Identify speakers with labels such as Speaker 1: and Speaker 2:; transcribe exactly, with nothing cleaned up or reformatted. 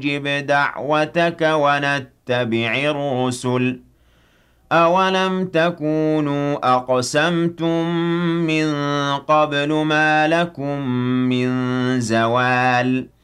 Speaker 1: نُجِبْ دَعْوَتَكَ وَنَتَّبِعِ الرُّسُلَ ۗ أَوَلَمْ تَكُونُوا أَقْسَمْتُم مِّن قَبْلُ مَا لَكُم مِّن زَوَالٍ